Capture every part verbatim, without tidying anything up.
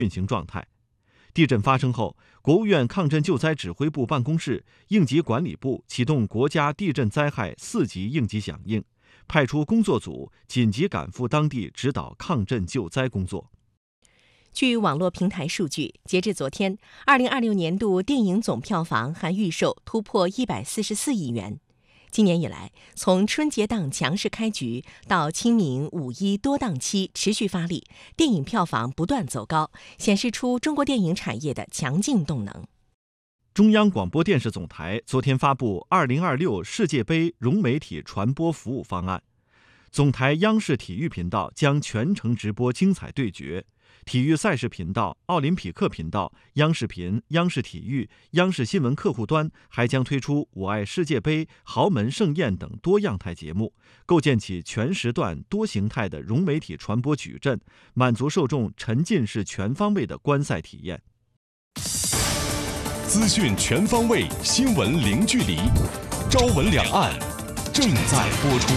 运行状态。地震发生后，国务院抗震救灾指挥部办公室、应急管理部启动国家地震灾害四级应急响应，派出工作组紧急赶赴当地指导抗震救灾工作。 据网络平台数据，截至昨天，二零二六年度电影总票房含预售突破一百四十四亿元。今年以来，从春节档强势开局到清明、五一多档期持续发力，电影票房不断走高，显示出中国电影产业的强劲动能。 中央广播电视总台昨天发布二零二六世界杯融媒体传播服务方案，总台央视体育频道将全程直播精彩对决。体育赛事频道、奥林匹克频道、央视频、央视体育、央视新闻客户端还将推出我爱世界杯、豪门盛宴等多样态节目，构建起全时段多形态的融媒体传播矩阵，满足受众沉浸式全方位的观赛体验。 资讯全方位，新闻零距离，朝闻两岸正在播出。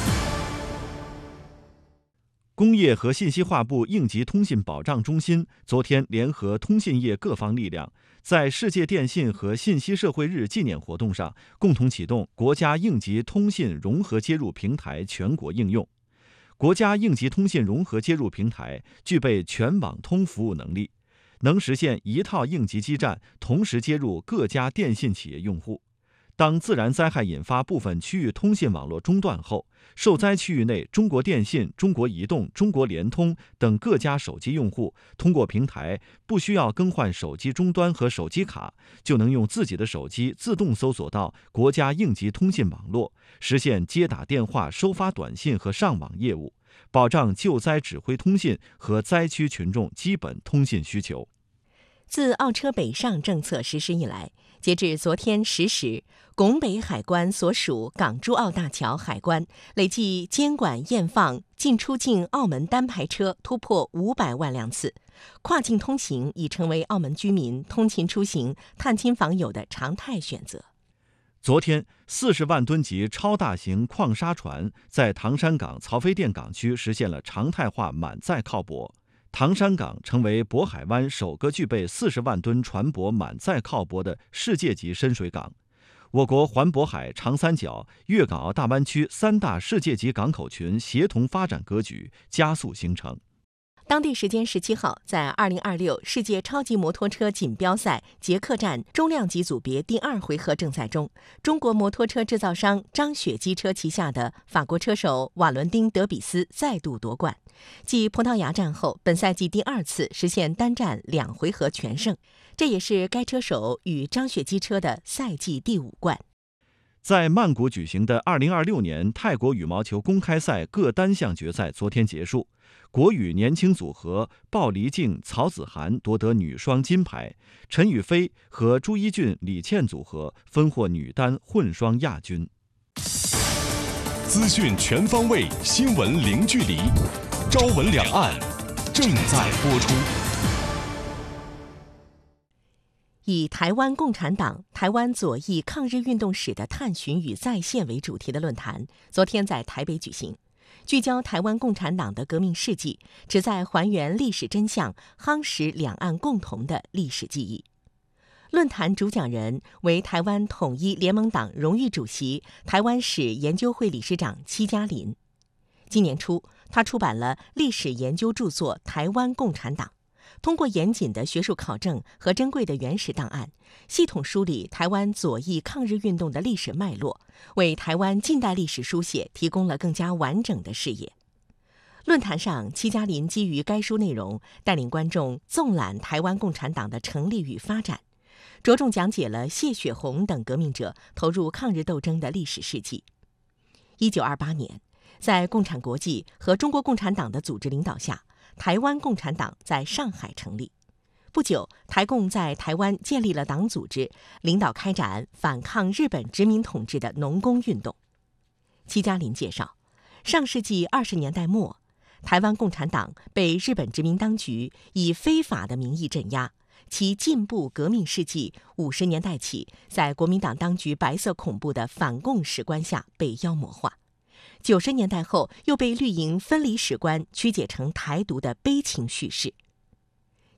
工业和信息化部应急通信保障中心昨天联合通信业各方力量，在世界电信和信息社会日纪念活动上，共同启动国家应急通信融合接入平台全国应用。国家应急通信融合接入平台具备全网通服务能力，能实现一套应急基站同时接入各家电信企业用户。当自然灾害引发部分区域通信网络中断后，受灾区域内中国电信、中国移动、中国联通等各家手机用户通过平台不需要更换手机终端和手机卡，就能用自己的手机自动搜索到国家应急通信网络，实现接打电话、收发短信和上网业务，保障救灾指挥通信和灾区群众基本通信需求。 自澳车北上政策实施以来，截至昨天十时，拱北海关所属港珠澳大桥海关累计监管验放进出境澳门单牌车突破五百万辆次，跨境通行已成为澳门居民通勤出行、探亲访友的常态选择。 昨天，四十万吨级超大型矿砂船在唐山港曹妃甸港区实现了常态化满载靠泊。唐山港成为渤海湾首个具备四十万吨船舶满载靠泊的世界级深水港。我国环渤海、长三角、粤港澳大湾区三大世界级港口群协同发展格局加速形成。 当地时间十七号，在二零二六世界超级摩托车锦标赛捷克站中量级组别第二回合正赛中，中国摩托车制造商张雪机车旗下的法国车手瓦伦丁·德比斯再度夺冠，继葡萄牙站后，本赛季第二次实现单站两回合全胜，这也是该车手与张雪机车的赛季第五冠。 在曼谷举行的二零二六年泰国羽毛球公开赛各单项决赛昨天结束，国羽年轻组合鲍黎静、曹子涵夺得女双金牌，陈雨菲和朱一俊、李倩组合分获女单混双亚军。 资讯全方位，新闻零距离，朝闻两岸正在播出。 以台湾共产党、台湾左翼抗日运动史的探寻与再现为主题的论坛，昨天在台北举行，聚焦台湾共产党的革命事迹，旨在还原历史真相，夯实两岸共同的历史记忆。论坛主讲人为台湾统一联盟党荣誉主席、台湾史研究会理事长戚家麟。今年初，他出版了历史研究著作《台湾共产党》，通过严谨的学术考证和珍贵的原始档案，系统梳理台湾左翼抗日运动的历史脉络，为台湾近代历史书写提供了更加完整的视野。论坛上，戚家麟基于该书内容，带领观众纵览台湾共产党的成立与发展，着重讲解了谢雪红等革命者投入抗日斗争的历史事迹。一九二八年，在共产国际和中国共产党的组织领导下，台湾共产党在上海成立。不久，台共在台湾建立了党组织，领导开展反抗日本殖民统治的农工运动。戚家麟介绍，上世纪二十年代末，台湾共产党被日本殖民当局以非法的名义镇压，其进步革命事迹五十年代起，在国民党当局白色恐怖的反共史观下被妖魔化。九十年代后，又被绿营分离史观曲解成台独的悲情叙事。